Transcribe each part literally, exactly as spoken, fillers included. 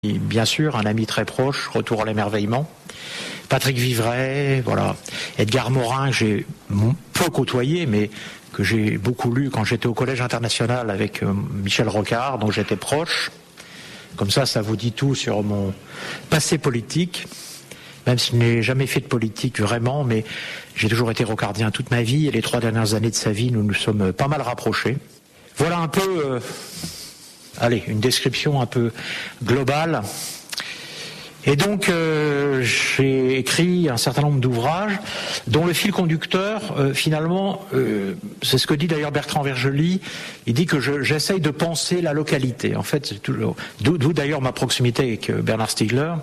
Et bien sûr, un ami très proche, Retour à l'émerveillement. Patrick Vivray, voilà. Edgar Morin, que j'ai peu côtoyé, mais que j'ai beaucoup lu quand j'étais au Collège international avec euh, Michel Rocard, dont j'étais proche. Comme ça, ça vous dit tout sur mon passé politique, même si je n'ai jamais fait de politique vraiment, mais j'ai toujours été rocardien toute ma vie, et les trois dernières années de sa vie, nous nous sommes pas mal rapprochés. Voilà un peu... Euh, Allez, une description un peu globale. Et donc, euh, j'ai écrit un certain nombre d'ouvrages dont le fil conducteur, euh, finalement, euh, c'est ce que dit d'ailleurs Bertrand Vergely, il dit que je, j'essaye de penser la localité. En fait, c'est toujours, d'où, d'où d'ailleurs ma proximité avec Bernard Stiegler.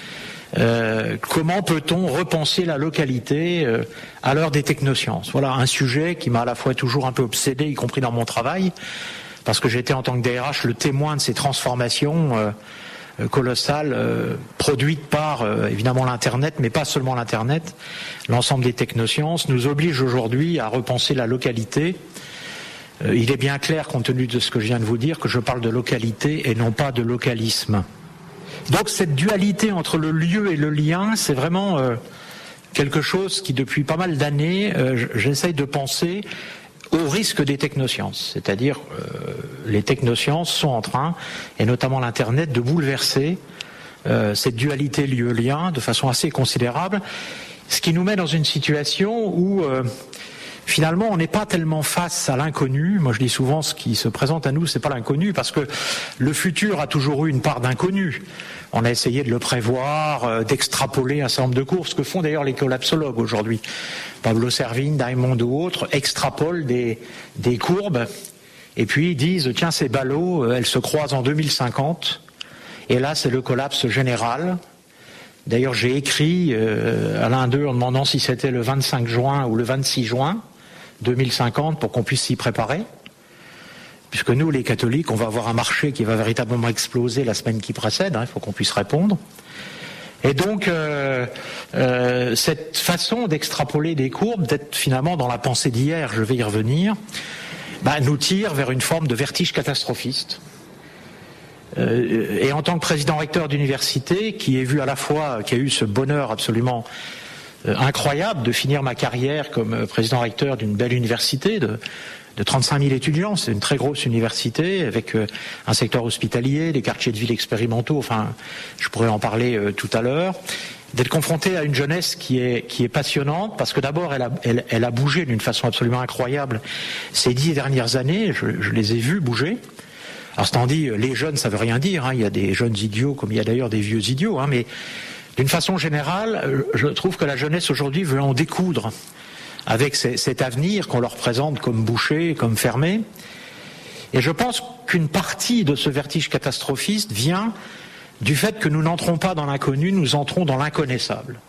Euh, comment peut-on repenser la localité euh, à l'heure des technosciences ? Voilà un sujet qui m'a à la fois toujours un peu obsédé, y compris dans mon travail, parce que j'étais en tant que D R H le témoin de ces transformations euh, colossales euh, produites par euh, évidemment l'Internet, mais pas seulement l'Internet. L'ensemble des technosciences nous oblige aujourd'hui à repenser la localité. Euh, il est bien clair, compte tenu de ce que je viens de vous dire, que je parle de localité et non pas de localisme. Donc cette dualité entre le lieu et le lien, c'est vraiment euh, quelque chose qui depuis pas mal d'années, euh, j'essaye de penser au risque des technosciences, c'est-à-dire euh, les technosciences sont en train, et notamment l'Internet, de bouleverser euh, cette dualité lieu-lien de façon assez considérable, ce qui nous met dans une situation où euh, finalement on n'est pas tellement face à l'inconnu. Moi je dis souvent, ce qui se présente à nous, c'est pas l'inconnu, parce que le futur a toujours eu une part d'inconnu. On a essayé de le prévoir, euh, d'extrapoler un certain nombre de courbes, ce que font d'ailleurs les collapsologues aujourd'hui. Pablo Servigne, Diamond ou autres extrapolent des, des courbes et puis disent tiens, ces ballots, euh, elles se croisent en deux mille cinquante et là c'est le collapse général. D'ailleurs j'ai écrit euh, à l'un d'eux en demandant si c'était le vingt-cinq juin ou le vingt-six juin deux mille cinquante pour qu'on puisse s'y préparer. Puisque nous, les catholiques, on va avoir un marché qui va véritablement exploser la semaine qui précède, hein, il faut qu'on puisse répondre. Et donc, euh, euh, cette façon d'extrapoler des courbes, d'être finalement dans la pensée d'hier, je vais y revenir, bah, nous tire vers une forme de vertige catastrophiste. Euh, et en tant que président-recteur d'université, qui ai vu à la fois, qui a eu ce bonheur absolument euh, incroyable de finir ma carrière comme président-recteur d'une belle université, de de trente-cinq mille étudiants, c'est une très grosse université avec euh, un secteur hospitalier, des quartiers de ville expérimentaux, enfin, je pourrais en parler euh, tout à l'heure, d'être confronté à une jeunesse qui est, qui est passionnante, parce que d'abord, elle a, elle, elle a bougé d'une façon absolument incroyable ces dix dernières années, je, je les ai vus bouger. Alors, c'est en dit, les jeunes, ça veut rien dire, hein, il y a des jeunes idiots comme il y a d'ailleurs des vieux idiots, hein, mais d'une façon générale, je trouve que la jeunesse aujourd'hui veut en découdre avec cet avenir qu'on leur présente comme bouché, comme fermé. Et je pense qu'une partie de ce vertige catastrophiste vient du fait que nous n'entrons pas dans l'inconnu, nous entrons dans l'inconnaissable.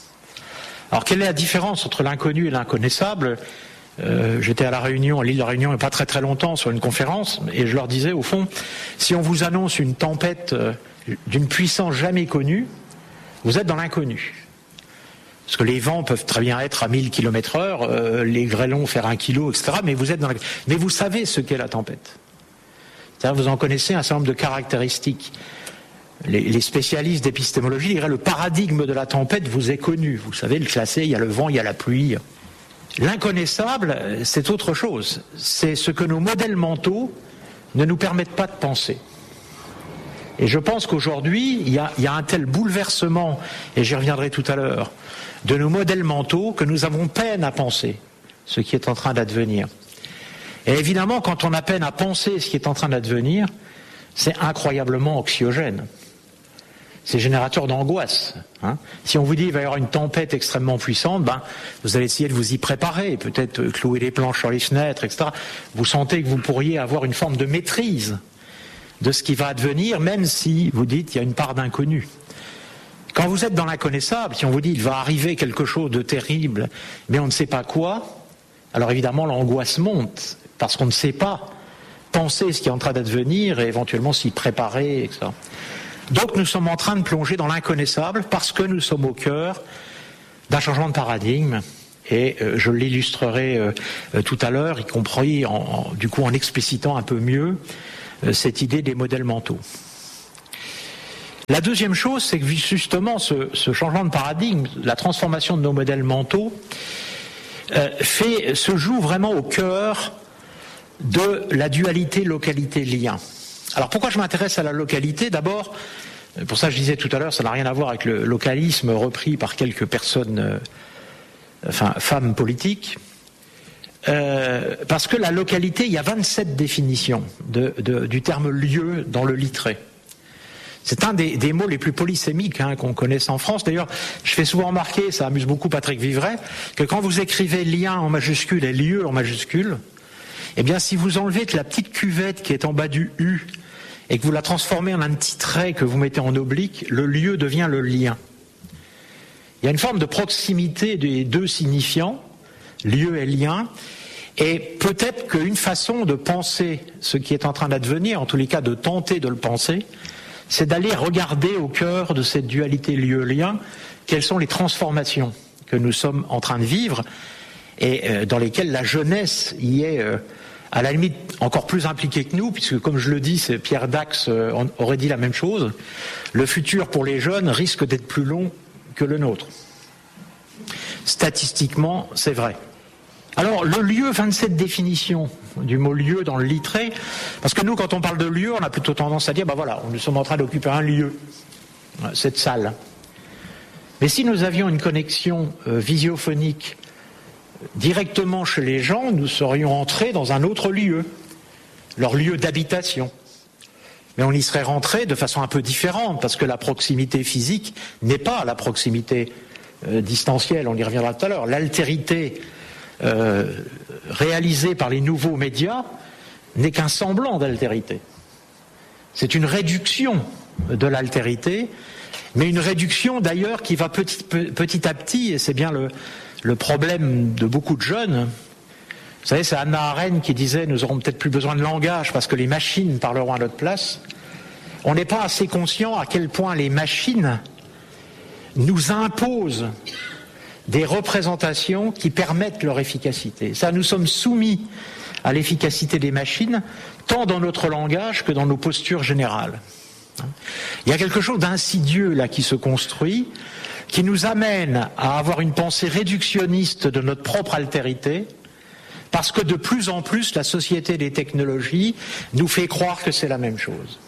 Alors quelle est la différence entre l'inconnu et l'inconnaissable ? euh, J'étais à La Réunion, à l'île de la Réunion, il n'y a pas très très longtemps, sur une conférence, et je leur disais, au fond, si on vous annonce une tempête euh, d'une puissance jamais connue, vous êtes dans l'inconnu. Parce que les vents peuvent très bien être à mille kilomètres heure, euh, les grêlons faire un kilo, et cetera. Mais vous êtes dans la... Mais vous savez ce qu'est la tempête. C'est-à-dire vous en connaissez un certain nombre de caractéristiques. Les, les spécialistes d'épistémologie diraient le paradigme de la tempête vous est connu. Vous savez le classer, il y a le vent, il y a la pluie. L'inconnaissable, c'est autre chose. C'est ce que nos modèles mentaux ne nous permettent pas de penser. Et je pense qu'aujourd'hui, il y a, il y a un tel bouleversement, et j'y reviendrai tout à l'heure, de nos modèles mentaux que nous avons peine à penser ce qui est en train d'advenir. Et évidemment, quand on a peine à penser ce qui est en train d'advenir, c'est incroyablement anxiogène. C'est générateur d'angoisse. Hein. Si on vous dit qu'il va y avoir une tempête extrêmement puissante, ben, vous allez essayer de vous y préparer, peut-être clouer les planches sur les fenêtres, et cetera. Vous sentez que vous pourriez avoir une forme de maîtrise de ce qui va advenir, même si vous dites qu'il y a une part d'inconnu. Quand vous êtes dans l'inconnaissable, si on vous dit il va arriver quelque chose de terrible, mais on ne sait pas quoi, alors évidemment l'angoisse monte, parce qu'on ne sait pas penser ce qui est en train d'advenir et éventuellement s'y préparer, et cetera. Donc nous sommes en train de plonger dans l'inconnaissable parce que nous sommes au cœur d'un changement de paradigme. Et euh, je l'illustrerai euh, euh, tout à l'heure, y compris en, en, du coup en explicitant un peu mieux euh, cette idée des modèles mentaux. La deuxième chose, c'est que justement ce, ce changement de paradigme, la transformation de nos modèles mentaux, euh, fait, se joue vraiment au cœur de la dualité localité-lien. Alors pourquoi je m'intéresse à la localité ? D'abord, pour ça je disais tout à l'heure, ça n'a rien à voir avec le localisme repris par quelques personnes, euh, enfin femmes politiques, euh, parce que la localité, il y a vingt-sept définitions de, de, du terme lieu dans le littré. C'est un des, des mots les plus polysémiques hein, qu'on connaisse en France. D'ailleurs, je fais souvent remarquer, ça amuse beaucoup Patrick Vivray, que quand vous écrivez lien en majuscule et lieu en majuscule, eh bien si vous enlevez la petite cuvette qui est en bas du U et que vous la transformez en un petit trait que vous mettez en oblique, le lieu devient le lien. Il y a une forme de proximité des deux signifiants, lieu et lien, et peut-être qu'une façon de penser ce qui est en train d'advenir, en tous les cas de tenter de le penser, c'est d'aller regarder au cœur de cette dualité lieu-lien quelles sont les transformations que nous sommes en train de vivre et euh, dans lesquelles la jeunesse y est euh, à la limite encore plus impliquée que nous, puisque comme je le dis, c'est Pierre Dax euh, aurait dit la même chose, le futur pour les jeunes risque d'être plus long que le nôtre. Statistiquement, c'est vrai. Alors, le lieu, vingt-sept définitions du mot lieu dans le littré, parce que nous, quand on parle de lieu, on a plutôt tendance à dire, ben voilà, nous sommes en train d'occuper un lieu, cette salle. Mais si nous avions une connexion euh, visiophonique directement chez les gens, nous serions entrés dans un autre lieu, leur lieu d'habitation. Mais on y serait rentré de façon un peu différente, parce que la proximité physique n'est pas la proximité euh, distancielle, on y reviendra tout à l'heure. L'altérité Euh, réalisé par les nouveaux médias n'est qu'un semblant d'altérité. C'est une réduction de l'altérité, mais une réduction d'ailleurs qui va petit, petit à petit, et c'est bien le, le problème de beaucoup de jeunes. Vous savez, c'est Hannah Arendt qui disait « nous aurons peut-être plus besoin de langage parce que les machines parleront à notre place ». On n'est pas assez conscient à quel point les machines nous imposent des représentations qui permettent leur efficacité. Ça, nous sommes soumis à l'efficacité des machines, tant dans notre langage que dans nos postures générales. Il y a quelque chose d'insidieux là qui se construit, qui nous amène à avoir une pensée réductionniste de notre propre altérité, parce que de plus en plus la société des technologies nous fait croire que c'est la même chose.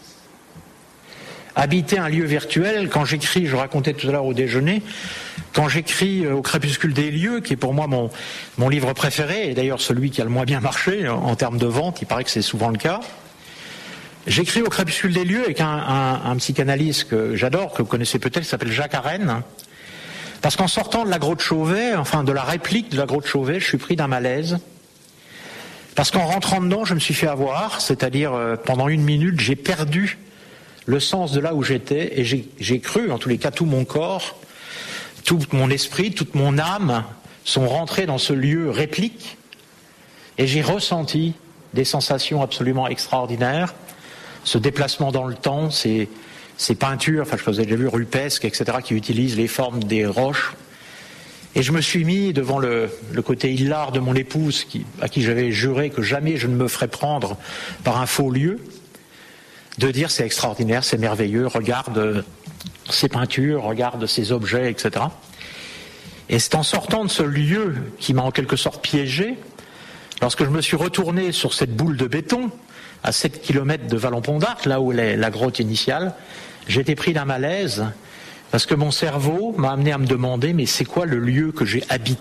Habiter un lieu virtuel, quand j'écris, je racontais tout à l'heure au déjeuner, quand j'écris au crépuscule des lieux, qui est pour moi mon, mon livre préféré, et d'ailleurs celui qui a le moins bien marché en, en termes de vente, il paraît que c'est souvent le cas, j'écris au crépuscule des lieux avec un, un, un psychanalyste que j'adore, que vous connaissez peut-être, qui s'appelle Jacques Arène, parce qu'en sortant de la grotte Chauvet, enfin de la réplique de la grotte Chauvet, je suis pris d'un malaise, parce qu'en rentrant dedans, je me suis fait avoir, c'est-à-dire euh, pendant une minute, j'ai perdu le sens de là où j'étais, et j'ai, j'ai cru, en tous les cas tout mon corps, tout mon esprit, toute mon âme sont rentrés dans ce lieu réplique, et j'ai ressenti des sensations absolument extraordinaires, ce déplacement dans le temps, ces, ces peintures, enfin je vous ai déjà vu rupesques, et cetera, qui utilisent les formes des roches, et je me suis mis devant le, le côté hilar de mon épouse, qui, à qui j'avais juré que jamais je ne me ferais prendre par un faux lieu, de dire c'est extraordinaire, c'est merveilleux, regarde ces peintures, regarde ces objets, et cetera. Et c'est en sortant de ce lieu qui m'a en quelque sorte piégé, lorsque je me suis retourné sur cette boule de béton, à sept kilomètres de Vallon-Pont d'Arc, là où est la grotte initiale, j'ai été pris d'un malaise, parce que mon cerveau m'a amené à me demander, mais c'est quoi le lieu que j'ai habité ?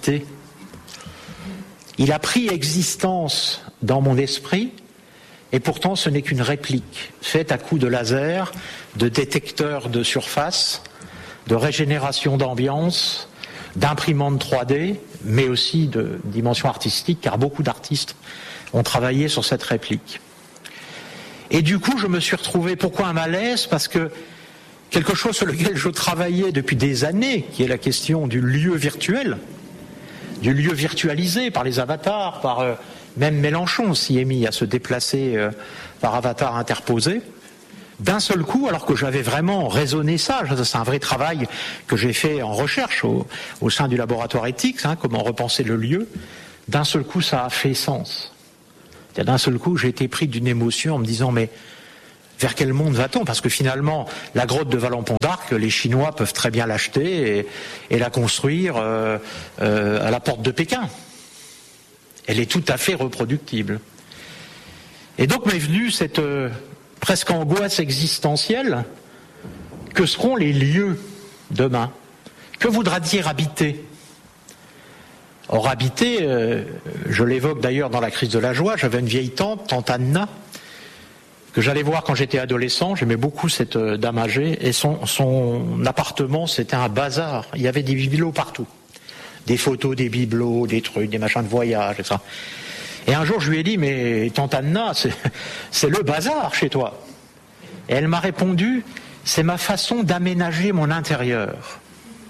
Il a pris existence dans mon esprit, et pourtant, ce n'est qu'une réplique, faite à coups de laser, de détecteurs de surface, de régénération d'ambiance, d'imprimantes trois D, mais aussi de dimension artistique, car beaucoup d'artistes ont travaillé sur cette réplique. Et du coup, je me suis retrouvé, pourquoi un malaise ? Parce que quelque chose sur lequel je travaillais depuis des années, qui est la question du lieu virtuel, du lieu virtualisé par les avatars, par... Euh, Même Mélenchon s'y est mis à se déplacer euh, par avatar interposé. D'un seul coup, alors que j'avais vraiment raisonné ça, c'est un vrai travail que j'ai fait en recherche au, au sein du laboratoire éthique, hein, comment repenser le lieu, d'un seul coup ça a fait sens. D'un seul coup j'ai été pris d'une émotion en me disant mais vers quel monde va-t-on? Parce que finalement, la grotte de Vallon-Pont d'Arc, les Chinois peuvent très bien l'acheter et, et la construire euh, euh, à la porte de Pékin. Elle est tout à fait reproductible. Et donc m'est venue cette euh, presque angoisse existentielle. Que seront les lieux demain? Que voudra dire habiter? Or habiter, euh, je l'évoque d'ailleurs dans la crise de la joie, j'avais une vieille tante, tante Anna, que j'allais voir quand j'étais adolescent, j'aimais beaucoup cette euh, dame âgée, et son, son appartement c'était un bazar, il y avait des bibelots partout. Des photos, des bibelots, des trucs, des machins de voyage, et ça. Et un jour je lui ai dit, mais tante Anna, c'est, c'est le bazar chez toi. Et elle m'a répondu, c'est ma façon d'aménager mon intérieur.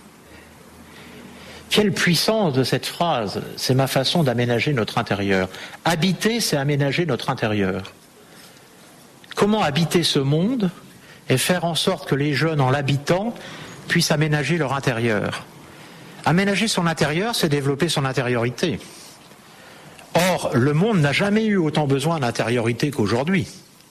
Quelle puissance de cette phrase, c'est ma façon d'aménager notre intérieur. Habiter, c'est aménager notre intérieur. Comment habiter ce monde et faire en sorte que les jeunes, en l'habitant, puissent aménager leur intérieur. Aménager son intérieur, c'est développer son intériorité. Or, le monde n'a jamais eu autant besoin d'intériorité qu'aujourd'hui.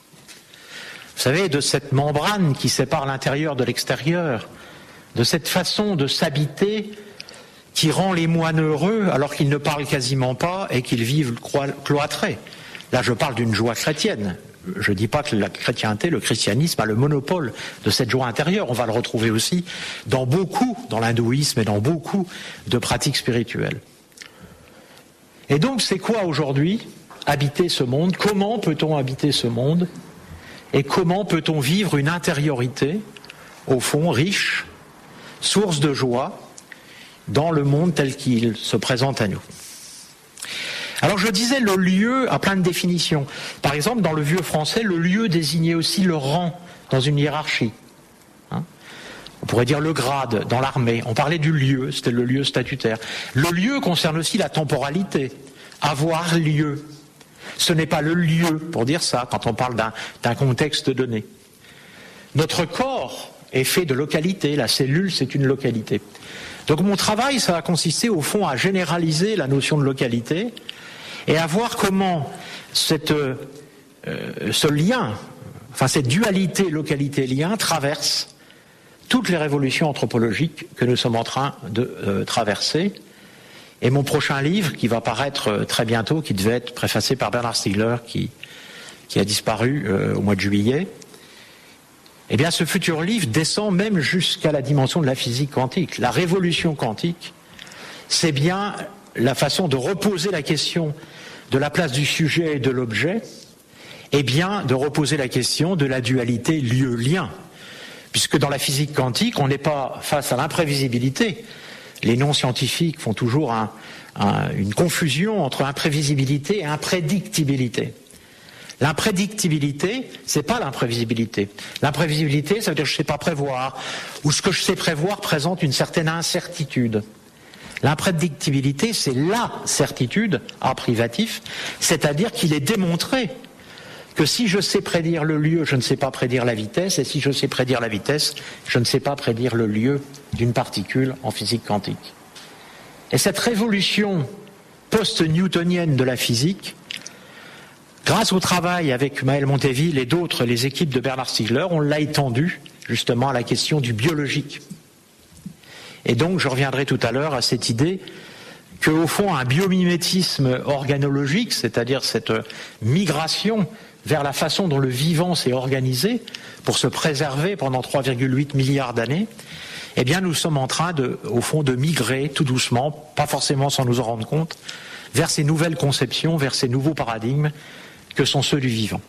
Vous savez, de cette membrane qui sépare l'intérieur de l'extérieur, de cette façon de s'habiter qui rend les moines heureux alors qu'ils ne parlent quasiment pas et qu'ils vivent cloîtrés. Là, je parle d'une joie chrétienne. Je ne dis pas que la chrétienté, le christianisme a le monopole de cette joie intérieure. On va le retrouver aussi dans beaucoup, dans l'hindouisme et dans beaucoup de pratiques spirituelles. Et donc, c'est quoi aujourd'hui habiter ce monde? Comment peut-on habiter ce monde? Et comment peut-on vivre une intériorité, au fond, riche, source de joie, dans le monde tel qu'il se présente à nous? Alors je disais, le lieu a plein de définitions. Par exemple, dans le vieux français, le lieu désignait aussi le rang dans une hiérarchie. Hein? On pourrait dire le grade dans l'armée. On parlait du lieu, c'était le lieu statutaire. Le lieu concerne aussi la temporalité, avoir lieu. Ce n'est pas le lieu pour dire ça quand on parle d'un, d'un contexte donné. Notre corps est fait de localité, la cellule c'est une localité. Donc mon travail, ça va consister au fond à généraliser la notion de localité et à voir comment cette, euh, ce lien, enfin cette dualité localité-lien traverse toutes les révolutions anthropologiques que nous sommes en train de euh, traverser. Et mon prochain livre, qui va paraître très bientôt, qui devait être préfacé par Bernard Stiegler, qui, qui a disparu euh, au mois de juillet, eh bien ce futur livre descend même jusqu'à la dimension de la physique quantique. La révolution quantique, c'est bien la façon de reposer la question de la place du sujet et de l'objet, et bien de reposer la question de la dualité lieu-lien. Puisque dans la physique quantique, on n'est pas face à l'imprévisibilité. Les non-scientifiques font toujours un, un, une confusion entre imprévisibilité et imprédictibilité. L'imprédictibilité, c'est pas l'imprévisibilité. L'imprévisibilité, ça veut dire que je ne sais pas prévoir, ou ce que je sais prévoir présente une certaine incertitude. L'imprédictibilité, c'est la certitude en privatif, c'est-à-dire qu'il est démontré que si je sais prédire le lieu, je ne sais pas prédire la vitesse, et si je sais prédire la vitesse, je ne sais pas prédire le lieu d'une particule en physique quantique. Et cette révolution post-newtonienne de la physique, grâce au travail avec Maël Monteville et d'autres, les équipes de Bernard Stiegler, on l'a étendue justement à la question du biologique. Et donc je reviendrai tout à l'heure à cette idée qu'au fond un biomimétisme organologique, c'est-à-dire cette migration vers la façon dont le vivant s'est organisé pour se préserver pendant trois virgule huit milliards d'années, eh bien nous sommes en train de, au fond, de migrer tout doucement, pas forcément sans nous en rendre compte, vers ces nouvelles conceptions, vers ces nouveaux paradigmes que sont ceux du vivant.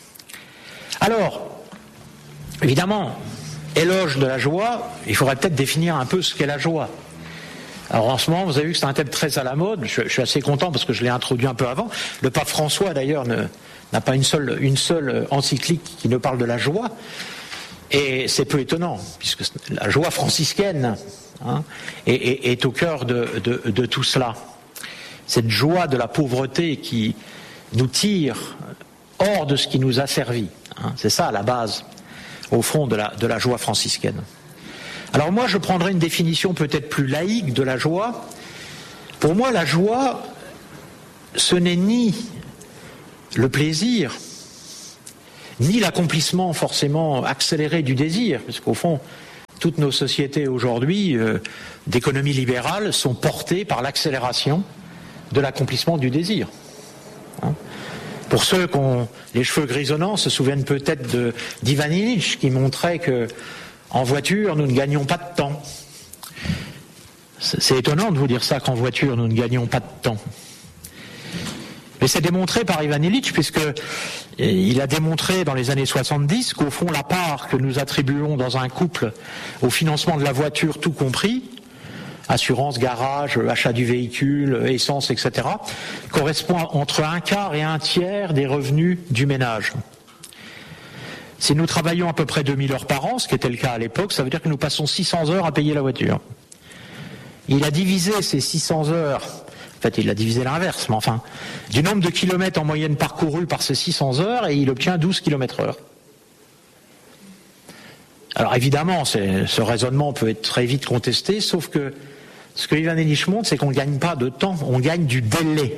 Alors, évidemment, éloge de la joie, il faudrait peut-être définir un peu ce qu'est la joie. Alors en ce moment, vous avez vu que c'est un thème très à la mode, je, je suis assez content parce que je l'ai introduit un peu avant. Le pape François d'ailleurs ne, n'a pas une seule, une seule encyclique qui ne parle de la joie, et c'est peu étonnant, puisque la joie franciscaine hein, est, est, est au cœur de, de, de tout cela. Cette joie de la pauvreté qui nous tire hors de ce qui nous a servi. Hein, c'est ça la base, au fond, de la, de la joie franciscaine. Alors moi, je prendrai une définition peut-être plus laïque de la joie. Pour moi, la joie, ce n'est ni le plaisir, ni l'accomplissement forcément accéléré du désir, parce qu'au fond, toutes nos sociétés aujourd'hui euh, d'économie libérale sont portées par l'accélération de l'accomplissement du désir. Hein ? Pour ceux qui ont les cheveux grisonnants, se souviennent peut-être de d'Ivan Illich qui montrait que en voiture, nous ne gagnons pas de temps. C'est étonnant de vous dire ça, qu'en voiture, nous ne gagnons pas de temps. Mais c'est démontré par Ivan Illich, puisqu'il a démontré dans les années soixante-dix qu'au fond, la part que nous attribuons dans un couple au financement de la voiture, tout compris, assurance, garage, achat du véhicule, essence, et cetera, correspond entre un quart et un tiers des revenus du ménage. Si nous travaillons à peu près deux mille heures par an, ce qui était le cas à l'époque, ça veut dire que nous passons six cents heures à payer la voiture. Il a divisé ces six cents heures, en fait il a divisé l'inverse, mais enfin, du nombre de kilomètres en moyenne parcourus par ces six cents heures, et il obtient douze kilomètres heure. Alors évidemment, ce raisonnement peut être très vite contesté, sauf que ce que Ivan Illich montre, c'est qu'on ne gagne pas de temps, on gagne du délai.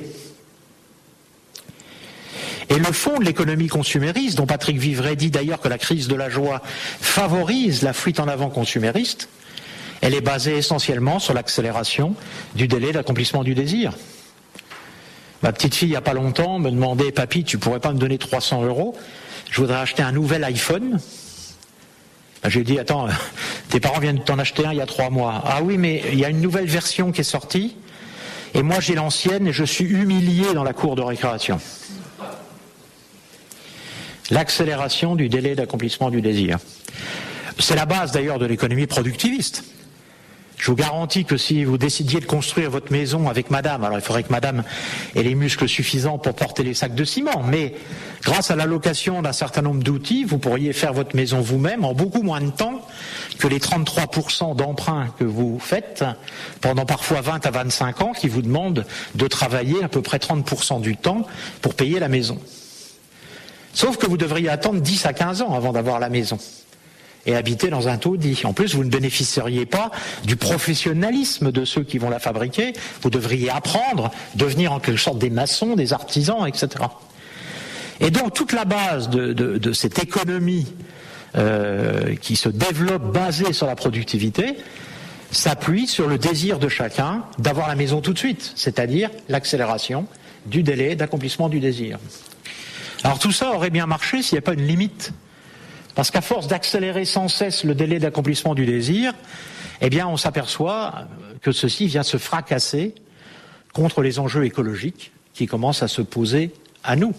Et le fond de l'économie consumériste, dont Patrick Vivray dit d'ailleurs que la crise de la joie favorise la fuite en avant consumériste, elle est basée essentiellement sur l'accélération du délai d'accomplissement du désir. Ma petite fille, il n'y a pas longtemps, me demandait « Papy, tu pourrais pas me donner trois cents euros ? Je voudrais acheter un nouvel iPhone. » J'ai dit « Attends, tes parents viennent de t'en acheter un il y a trois mois. »« Ah oui, mais il y a une nouvelle version qui est sortie, et moi j'ai l'ancienne et je suis humilié dans la cour de récréation. » L'accélération du délai d'accomplissement du désir. C'est la base d'ailleurs de l'économie productiviste. Je vous garantis que si vous décidiez de construire votre maison avec madame, alors il faudrait que madame ait les muscles suffisants pour porter les sacs de ciment, mais grâce à l'allocation d'un certain nombre d'outils, vous pourriez faire votre maison vous-même en beaucoup moins de temps que les trente-trois pour cent d'emprunts que vous faites pendant parfois vingt à vingt-cinq ans qui vous demandent de travailler à peu près trente pour cent du temps pour payer la maison. Sauf que vous devriez attendre dix à quinze ans avant d'avoir la maison et habiter dans un taudis. En plus, vous ne bénéficieriez pas du professionnalisme de ceux qui vont la fabriquer. Vous devriez apprendre, devenir en quelque sorte des maçons, des artisans, et cetera. Et donc, toute la base de, de, de cette économie euh, qui se développe basée sur la productivité s'appuie sur le désir de chacun d'avoir la maison tout de suite, c'est-à-dire l'accélération du délai d'accomplissement du désir. Alors tout ça aurait bien marché s'il n'y avait pas une limite. Parce qu'à force d'accélérer sans cesse le délai d'accomplissement du désir, eh bien on s'aperçoit que ceci vient se fracasser contre les enjeux écologiques qui commencent à se poser à nous.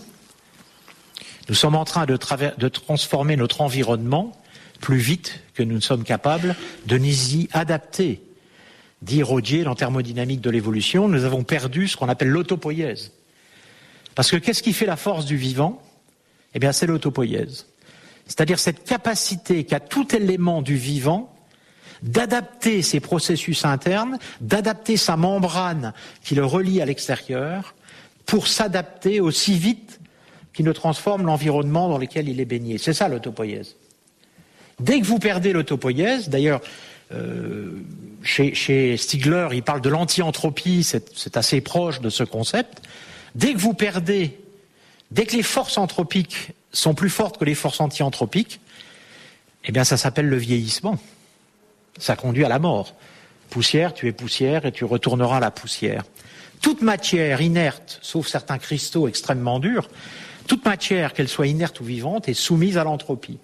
Nous sommes en train de, traver- de transformer notre environnement plus vite que nous ne sommes capables de nous y adapter. Dit Rodier dans Thermodynamique de l'évolution, nous avons perdu ce qu'on appelle l'autopoïèse. Parce que qu'est-ce qui fait la force du vivant ? Eh bien, c'est l'autopoïèse. C'est-à-dire cette capacité qu'a tout élément du vivant d'adapter ses processus internes, d'adapter sa membrane qui le relie à l'extérieur pour s'adapter aussi vite qu'il ne transforme l'environnement dans lequel il est baigné. C'est ça l'autopoïèse. Dès que vous perdez l'autopoïèse, d'ailleurs, euh, chez, chez Stigler, il parle de l'anti-entropie, c'est, c'est assez proche de ce concept. Dès que vous perdez, dès que les forces anthropiques sont plus fortes que les forces anti-anthropiques, eh bien ça s'appelle le vieillissement. Ça conduit à la mort. Poussière, tu es poussière et tu retourneras à la poussière. Toute matière inerte, sauf certains cristaux extrêmement durs, toute matière, qu'elle soit inerte ou vivante, est soumise à l'entropie.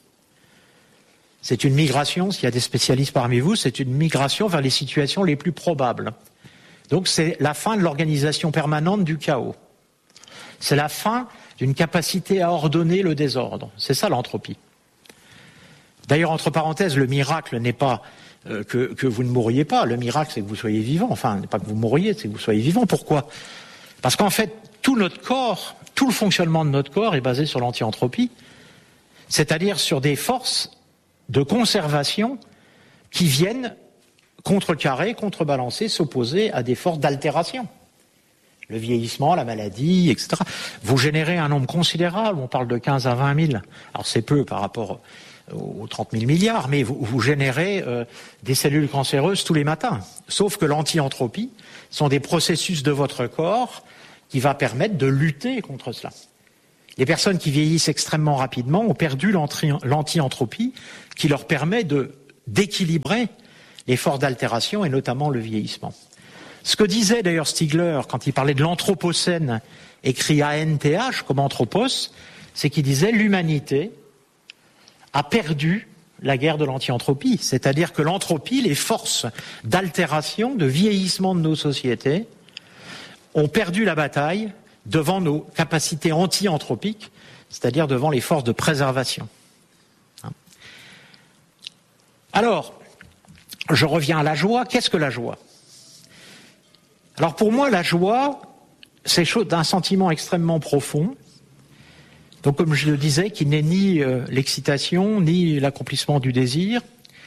C'est une migration, s'il y a des spécialistes parmi vous, c'est une migration vers les situations les plus probables. Donc c'est la fin de l'organisation permanente du chaos. C'est la fin d'une capacité à ordonner le désordre. C'est ça l'entropie. D'ailleurs, entre parenthèses, le miracle n'est pas euh, que, que vous ne mourriez pas. Le miracle, c'est que vous soyez vivant. Enfin, n'est pas que vous mourriez, c'est que vous soyez vivant. Pourquoi ? Parce qu'en fait, tout notre corps, tout le fonctionnement de notre corps est basé sur l'anti-entropie, c'est-à-dire sur des forces de conservation qui viennent contrecarrer, contrebalancer, s'opposer à des forces d'altération. Le vieillissement, la maladie, et cetera. Vous générez un nombre considérable, on parle de quinze à vingt mille. Alors c'est peu par rapport aux trente mille milliards, mais vous, vous générez euh, des cellules cancéreuses tous les matins. Sauf que l'anti-entropie sont des processus de votre corps qui va permettre de lutter contre cela. Les personnes qui vieillissent extrêmement rapidement ont perdu l'anti-entropie qui leur permet de, d'équilibrer les forces d'altération et notamment le vieillissement. Ce que disait d'ailleurs Stigler quand il parlait de l'anthropocène, écrit A N T H comme anthropos, c'est qu'il disait l'humanité a perdu la guerre de l'anti-entropie, c'est-à-dire que l'entropie, les forces d'altération, de vieillissement de nos sociétés, ont perdu la bataille devant nos capacités anti-anthropiques, c'est-à-dire devant les forces de préservation. Alors, je reviens à la joie. Qu'est-ce que la joie? Alors pour moi, la joie, c'est un sentiment extrêmement profond. Donc comme je le disais, qui n'est ni euh, l'excitation, ni l'accomplissement du désir,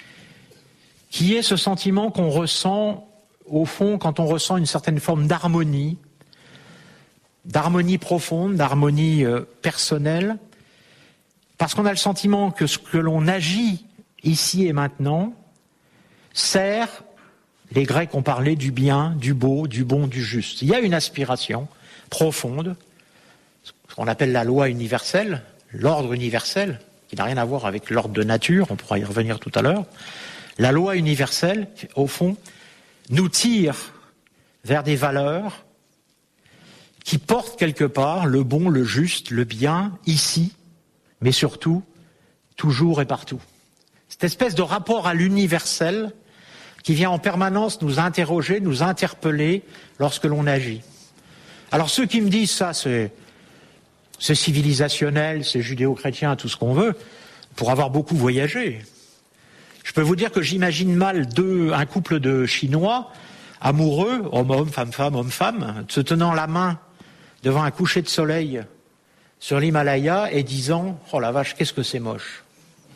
qui est ce sentiment qu'on ressent, au fond, quand on ressent une certaine forme d'harmonie, d'harmonie profonde, d'harmonie euh, personnelle, parce qu'on a le sentiment que ce que l'on agit ici et maintenant sert, les Grecs ont parlé du bien, du beau, du bon, du juste. Il y a une aspiration profonde, ce qu'on appelle la loi universelle, l'ordre universel, qui n'a rien à voir avec l'ordre de nature, on pourra y revenir tout à l'heure. La loi universelle, au fond, nous tire vers des valeurs qui portent quelque part le bon, le juste, le bien, ici, mais surtout, toujours et partout. Cette espèce de rapport à l'universel qui vient en permanence nous interroger, nous interpeller lorsque l'on agit. Alors ceux qui me disent ça, c'est... c'est civilisationnel, c'est judéo-chrétien, tout ce qu'on veut, pour avoir beaucoup voyagé. Je peux vous dire que j'imagine mal deux, un couple de Chinois, amoureux, homme-homme, femme-femme, homme-femme, se tenant la main devant un coucher de soleil sur l'Himalaya et disant « Oh la vache, qu'est-ce que c'est moche !»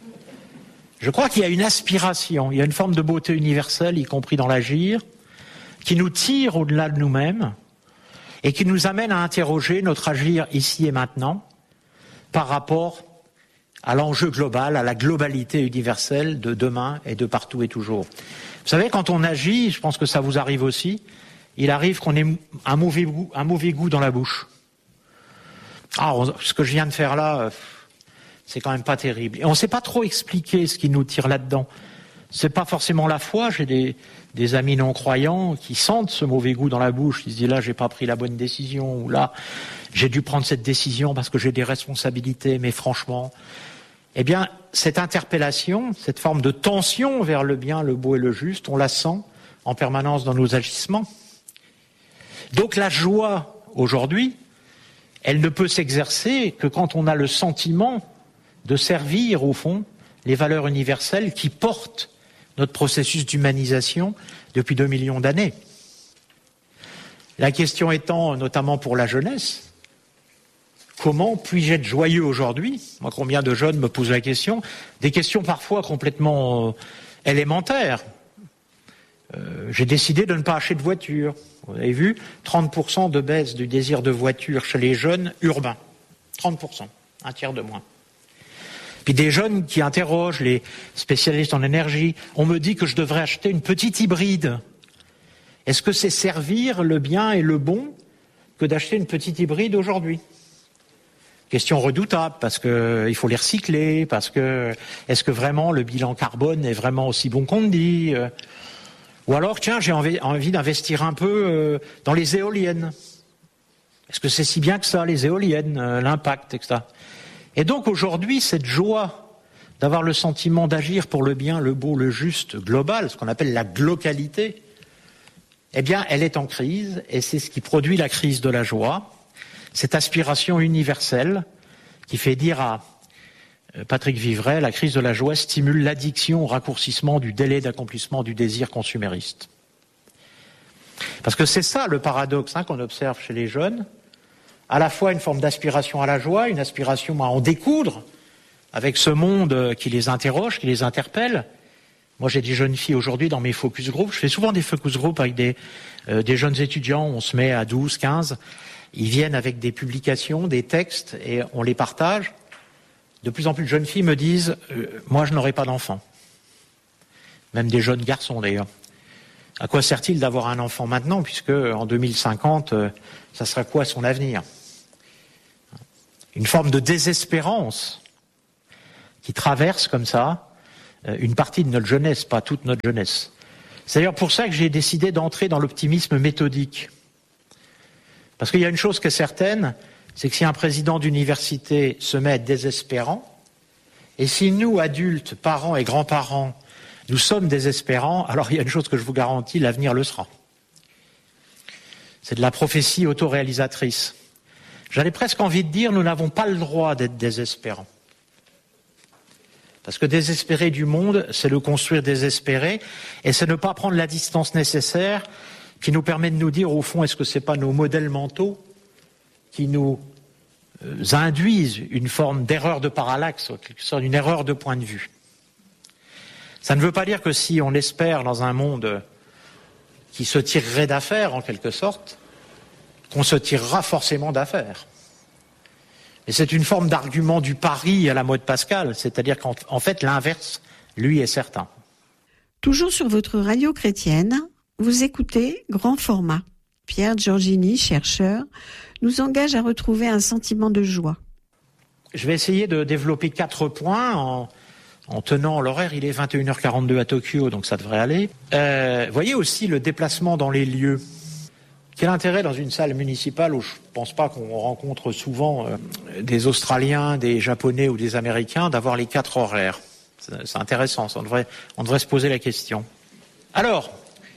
Je crois qu'il y a une aspiration, il y a une forme de beauté universelle, y compris dans l'agir, qui nous tire au-delà de nous-mêmes, et qui nous amène à interroger notre agir ici et maintenant par rapport à l'enjeu global, à la globalité universelle de demain et de partout et toujours. Vous savez, quand on agit, je pense que ça vous arrive aussi, il arrive qu'on ait un mauvais goût, un mauvais goût dans la bouche. Ah, ce que je viens de faire là, c'est quand même pas terrible. Et on ne sait pas trop expliquer ce qui nous tire là-dedans. C'est pas forcément la foi. J'ai des, des amis non croyants qui sentent ce mauvais goût dans la bouche. Ils se disent là, j'ai pas pris la bonne décision, ou là, j'ai dû prendre cette décision parce que j'ai des responsabilités. Mais franchement, eh bien, cette interpellation, cette forme de tension vers le bien, le beau et le juste, on la sent en permanence dans nos agissements. Donc la joie aujourd'hui, elle ne peut s'exercer que quand on a le sentiment de servir au fond les valeurs universelles qui portent notre processus d'humanisation depuis deux millions d'années. La question étant, notamment pour la jeunesse, comment puis-je être joyeux aujourd'hui? Moi, combien de jeunes me posent la question? Des questions parfois complètement euh, élémentaires. Euh, j'ai décidé de ne pas acheter de voiture. Vous avez vu, trente pour cent de baisse du désir de voiture chez les jeunes urbains. trente pour cent, un tiers de moins. Puis des jeunes qui interrogent les spécialistes en énergie. On me dit que je devrais acheter une petite hybride. Est-ce que c'est servir le bien et le bon que d'acheter une petite hybride aujourd'hui? Question redoutable, parce que il faut les recycler, parce que est-ce que vraiment le bilan carbone est vraiment aussi bon qu'on le dit? Ou alors, tiens, j'ai envie, envie d'investir un peu dans les éoliennes. Est-ce que c'est si bien que ça, les éoliennes, l'impact, et cetera. Et donc aujourd'hui, cette joie d'avoir le sentiment d'agir pour le bien, le beau, le juste, global, ce qu'on appelle la glocalité, eh bien, elle est en crise, et c'est ce qui produit la crise de la joie, cette aspiration universelle qui fait dire à Patrick Vivray, la crise de la joie stimule l'addiction au raccourcissement du délai d'accomplissement du désir consumériste. Parce que c'est ça le paradoxe hein, qu'on observe chez les jeunes, à la fois une forme d'aspiration à la joie, une aspiration à en découdre avec ce monde qui les interroge, qui les interpelle. Moi, j'ai des jeunes filles aujourd'hui dans mes focus group. Je fais souvent des focus group avec des, euh, des jeunes étudiants. On se met à douze, quinze. Ils viennent avec des publications, des textes, et on les partage. De plus en plus de jeunes filles me disent euh, « Moi, je n'aurai pas d'enfant. » Même des jeunes garçons, d'ailleurs. À quoi sert-il d'avoir un enfant maintenant, puisque en deux mille cinquante, euh, ça sera quoi son avenir? une forme de désespérance qui traverse comme ça une partie de notre jeunesse, pas toute notre jeunesse. C'est d'ailleurs pour ça que j'ai décidé d'entrer dans l'optimisme méthodique. Parce qu'il y a une chose qui est certaine, c'est que si un président d'université se met à être désespérant, et si nous, adultes, parents et grands-parents, nous sommes désespérants, alors il y a une chose que je vous garantis, l'avenir le sera. C'est de la prophétie autoréalisatrice. J'avais presque envie de dire, nous n'avons pas le droit d'être désespérants. Parce que désespérer du monde, c'est le construire désespéré, et c'est ne pas prendre la distance nécessaire qui nous permet de nous dire, au fond, est-ce que ce n'est pas nos modèles mentaux qui nous induisent une forme d'erreur de parallaxe, en quelque sorte une erreur de point de vue. Ça ne veut pas dire que si on espère dans un monde qui se tirerait d'affaire, en quelque sorte, qu'on se tirera forcément d'affaire. Et c'est une forme d'argument du pari à la mode Pascal, c'est-à-dire qu'en en fait, l'inverse, lui, est certain. Toujours sur votre radio chrétienne, vous écoutez Grand Format. Pierre Giorgini, chercheur, nous engage à retrouver un sentiment de joie. Je vais essayer de développer quatre points en, en tenant l'horaire. Il est vingt et une heures quarante-deux à Tokyo, donc ça devrait aller. Euh, voyez aussi le déplacement dans les lieux. Quel intérêt dans une salle municipale où je ne pense pas qu'on rencontre souvent euh, des Australiens, des Japonais ou des Américains d'avoir les quatre horaires. C'est, c'est intéressant, ça, on devrait, on devrait se poser la question. Alors,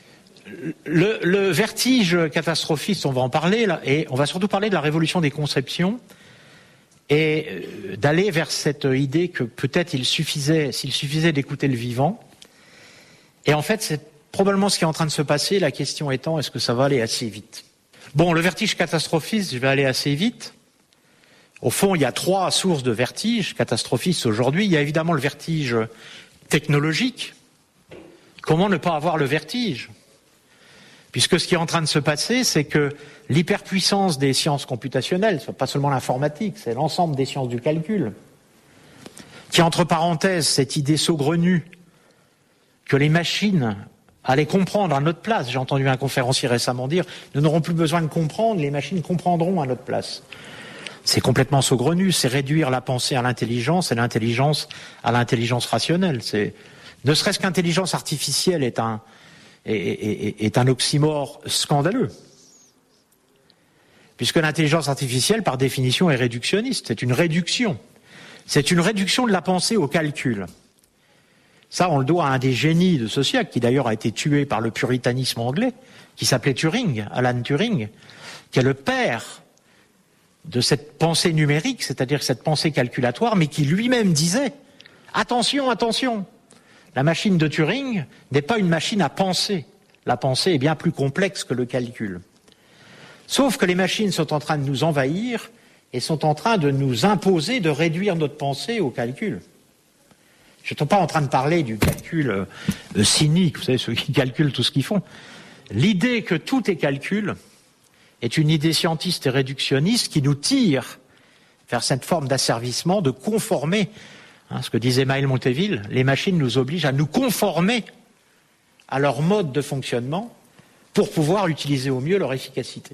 Le, le vertige catastrophiste, on va en parler, là, et on va surtout parler de la révolution des conceptions et euh, d'aller vers cette idée que peut-être il suffisait, s'il suffisait d'écouter le vivant. Et en fait, c'est probablement ce qui est en train de se passer, la question étant, est-ce que ça va aller assez vite ? Bon, le vertige catastrophiste, je vais aller assez vite. Au fond, il y a trois sources de vertige catastrophiste aujourd'hui. Il y a évidemment le vertige technologique. Comment ne pas avoir le vertige ? Puisque ce qui est en train de se passer, c'est que l'hyperpuissance des sciences computationnelles, pas seulement l'informatique, c'est l'ensemble des sciences du calcul, qui, entre parenthèses, cette idée saugrenue que les machines allaient comprendre à notre place. J'ai entendu un conférencier récemment dire « Nous n'aurons plus besoin de comprendre, les machines comprendront à notre place ». C'est complètement saugrenu, c'est réduire la pensée à l'intelligence et l'intelligence à l'intelligence rationnelle. C'est, ne serait-ce qu'intelligence artificielle est un... Est, est, est un oxymore scandaleux. Puisque l'intelligence artificielle, par définition, est réductionniste. C'est une réduction. C'est une réduction de la pensée au calcul. Ça, on le doit à un des génies de ce siècle, qui d'ailleurs a été tué par le puritanisme anglais, qui s'appelait Turing, Alan Turing, qui est le père de cette pensée numérique, c'est-à-dire cette pensée calculatoire, mais qui lui-même disait « Attention, attention !» La machine de Turing n'est pas une machine à penser. La pensée est bien plus complexe que le calcul. Sauf que les machines sont en train de nous envahir et sont en train de nous imposer de réduire notre pensée au calcul. Je ne suis pas en train de parler du calcul euh, cynique, vous savez, ceux qui calculent tout ce qu'ils font. L'idée que tout est calcul est une idée scientiste et réductionniste qui nous tire vers cette forme d'asservissement, de conformer. Hein, ce que disait Maël Monteville, les machines nous obligent à nous conformer à leur mode de fonctionnement pour pouvoir utiliser au mieux leur efficacité.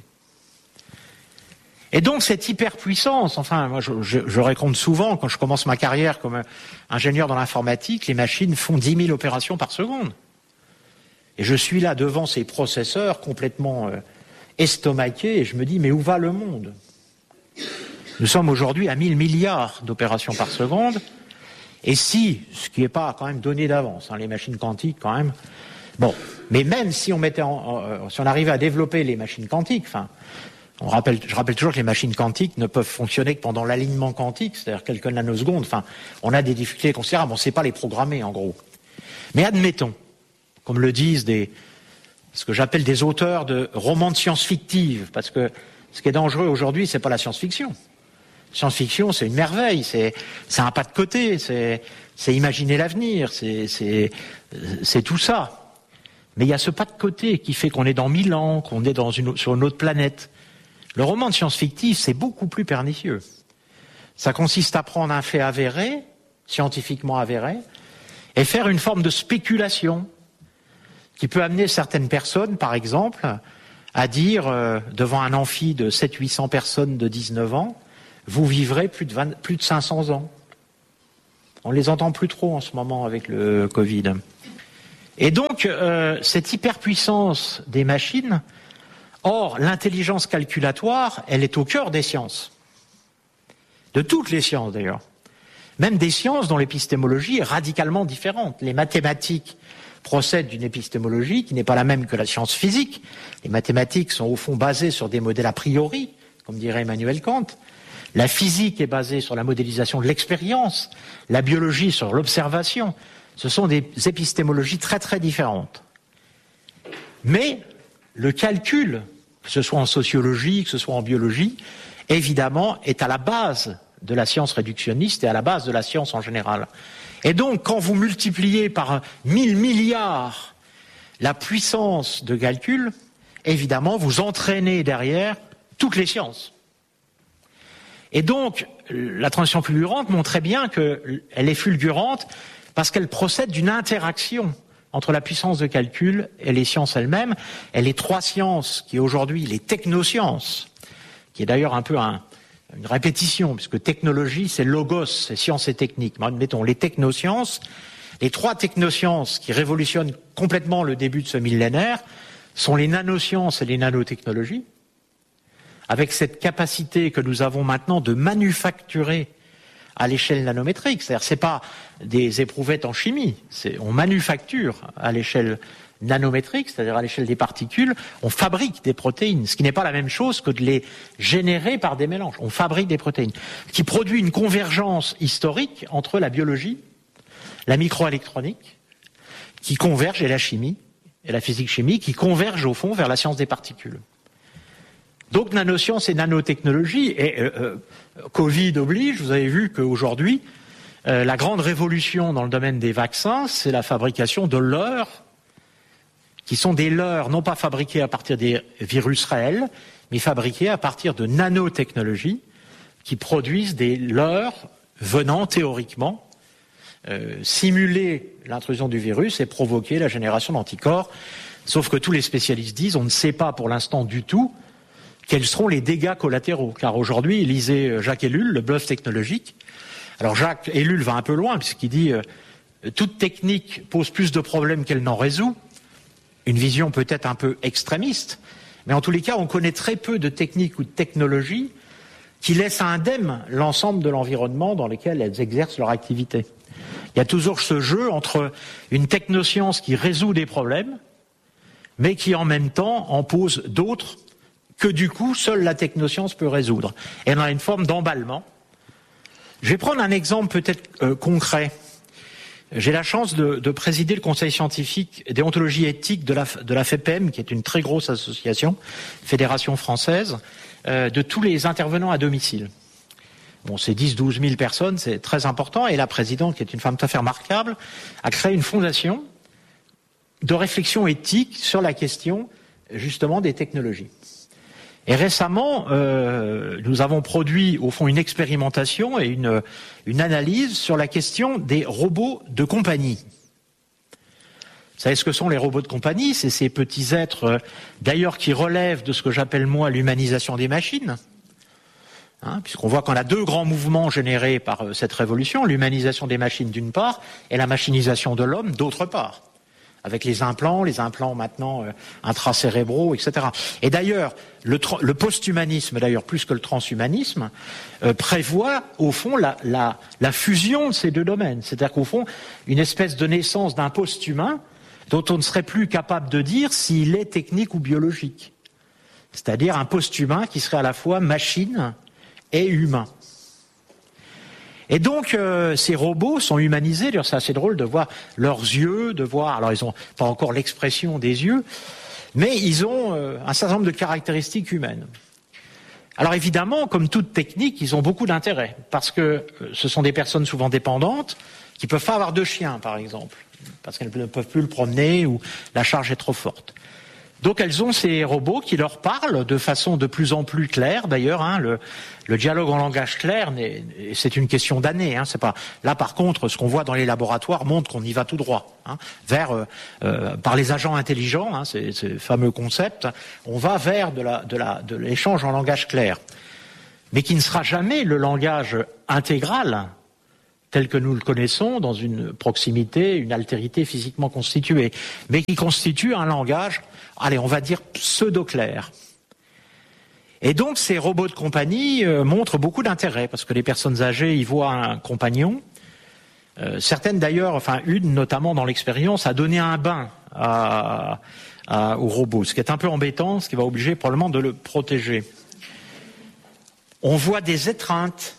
Et donc cette hyperpuissance, enfin moi je, je, je raconte souvent, quand je commence ma carrière comme ingénieur dans l'informatique, les machines font dix mille opérations par seconde. Et je suis là devant ces processeurs complètement euh, estomaqués et je me dis mais où va le monde ? Nous sommes aujourd'hui à mille milliards d'opérations par seconde. Et si, ce qui n'est pas quand même donné d'avance, hein, les machines quantiques quand même, bon, mais même si on mettait, en, en, si on arrivait à développer les machines quantiques, enfin, on rappelle, je rappelle toujours que les machines quantiques ne peuvent fonctionner que pendant l'alignement quantique, c'est-à-dire quelques nanosecondes. Enfin, on a des difficultés considérables, on ne sait pas les programmer en gros. Mais admettons, comme le disent des, ce que j'appelle des auteurs de romans de science-fictive, parce que ce qui est dangereux aujourd'hui, c'est pas la science-fiction. Science-fiction, c'est une merveille, c'est, c'est un pas de côté, c'est, c'est imaginer l'avenir, c'est, c'est, c'est tout ça. Mais il y a ce pas de côté qui fait qu'on est dans mille ans, qu'on est dans une, sur une autre planète. Le roman de science-fictif, c'est beaucoup plus pernicieux. Ça consiste à prendre un fait avéré, scientifiquement avéré, et faire une forme de spéculation qui peut amener certaines personnes, par exemple, à dire, euh, devant un amphi de sept cents à huit cents personnes de dix-neuf ans, vous vivrez plus de, vingt, plus de cinq cents ans. On ne les entend plus trop en ce moment avec le Covid. Et donc, euh, cette hyperpuissance des machines, or, l'intelligence calculatoire, elle est au cœur des sciences. De toutes les sciences, d'ailleurs. Même des sciences dont l'épistémologie est radicalement différente. Les mathématiques procèdent d'une épistémologie qui n'est pas la même que la science physique. Les mathématiques sont au fond basées sur des modèles a priori, comme dirait Emmanuel Kant. La physique est basée sur la modélisation de l'expérience, la biologie sur l'observation. Ce sont des épistémologies très très différentes. Mais le calcul, que ce soit en sociologie, que ce soit en biologie, évidemment, est à la base de la science réductionniste et à la base de la science en général. Et donc, quand vous multipliez par mille milliards la puissance de calcul, évidemment, vous entraînez derrière toutes les sciences. Et donc, la transition fulgurante montre très bien qu'elle est fulgurante parce qu'elle procède d'une interaction entre la puissance de calcul et les sciences elles-mêmes. Et les trois sciences qui aujourd'hui, les technosciences, qui est d'ailleurs un peu un, une répétition, puisque technologie, c'est logos, c'est science et technique. Mettons les technosciences, les trois technosciences qui révolutionnent complètement le début de ce millénaire sont les nanosciences et les nanotechnologies, avec cette capacité que nous avons maintenant de manufacturer à l'échelle nanométrique. C'est-à-dire, c'est pas des éprouvettes en chimie, c'est, on manufacture à l'échelle nanométrique, c'est-à-dire à l'échelle des particules, on fabrique des protéines, ce qui n'est pas la même chose que de les générer par des mélanges. On fabrique des protéines, qui produit une convergence historique entre la biologie, la microélectronique, qui converge, et la chimie, et la physique-chimie, qui convergent au fond vers la science des particules. Donc nanosciences et nanotechnologie, et euh, euh, Covid oblige, vous avez vu qu'aujourd'hui, euh, la grande révolution dans le domaine des vaccins, c'est la fabrication de leurres, qui sont des leurres non pas fabriqués à partir des virus réels, mais fabriqués à partir de nanotechnologies, qui produisent des leurres venant théoriquement euh, simuler l'intrusion du virus et provoquer la génération d'anticorps. Sauf que tous les spécialistes disent, on ne sait pas pour l'instant du tout quels seront les dégâts collatéraux. Car aujourd'hui, lisez Jacques Ellul, le bluff technologique. Alors Jacques Ellul va un peu loin, puisqu'il dit euh, toute technique pose plus de problèmes qu'elle n'en résout. Une vision peut-être un peu extrémiste, mais en tous les cas, on connaît très peu de techniques ou de technologies qui laissent indemne l'ensemble de l'environnement dans lequel elles exercent leur activité. Il y a toujours ce jeu entre une technoscience qui résout des problèmes, mais qui en même temps en pose d'autres que du coup, seule la technoscience peut résoudre. Et on a une forme d'emballement. Je vais prendre un exemple peut-être euh, concret. J'ai la chance de, de présider le conseil scientifique déontologie éthique de la, de la F E P E M, qui est une très grosse association, fédération française, euh, de tous les intervenants à domicile. Bon, c'est dix à douze mille personnes, c'est très important, et la présidente, qui est une femme tout à fait remarquable, a créé une fondation de réflexion éthique sur la question, justement, des technologies. Et récemment, euh, nous avons produit, au fond, une expérimentation et une, une analyse sur la question des robots de compagnie. Vous savez ce que sont les robots de compagnie? C'est ces petits êtres, euh, d'ailleurs, qui relèvent de ce que j'appelle, moi, l'humanisation des machines. Hein, puisqu'on voit qu'on a deux grands mouvements générés par euh, cette révolution, l'humanisation des machines d'une part, et la machinisation de l'homme d'autre part. Avec les implants, les implants maintenant euh, intracérébraux, et cetera. Et d'ailleurs, le, le post-humanisme, d'ailleurs plus que le transhumanisme, euh, prévoit au fond la, la, la fusion de ces deux domaines. C'est-à-dire qu'au fond, une espèce de naissance d'un post-humain dont on ne serait plus capable de dire s'il est technique ou biologique. C'est-à-dire un post-humain qui serait à la fois machine et humain. Et donc, euh, ces robots sont humanisés. D'ailleurs, c'est assez drôle de voir leurs yeux, de voir... Alors, ils n'ont pas encore l'expression des yeux, mais ils ont euh, un certain nombre de caractéristiques humaines. Alors, évidemment, comme toute technique, ils ont beaucoup d'intérêt, parce que euh, ce sont des personnes souvent dépendantes, qui ne peuvent pas avoir de chien, par exemple, parce qu'elles ne peuvent plus le promener ou la charge est trop forte. Donc elles ont ces robots qui leur parlent de façon de plus en plus claire. D'ailleurs, hein, le, le dialogue en langage clair, c'est une question d'années. Hein, c'est pas là. Par contre, ce qu'on voit dans les laboratoires montre qu'on y va tout droit hein, vers euh, euh, par les agents intelligents. Hein, c'est ce fameux concept. On va vers de la de la de l'échange en langage clair. mais qui ne sera jamais le langage intégral tel que nous le connaissons dans une proximité, une altérité physiquement constituée, mais qui constitue un langage, allez, on va dire pseudo-clair. Et donc ces robots de compagnie euh, montrent beaucoup d'intérêt, parce que les personnes âgées y voient un compagnon. Euh, certaines d'ailleurs, enfin une notamment dans l'expérience, a donné un bain à, à, au robot, ce qui est un peu embêtant, ce qui va obliger probablement de le protéger. On voit des étreintes,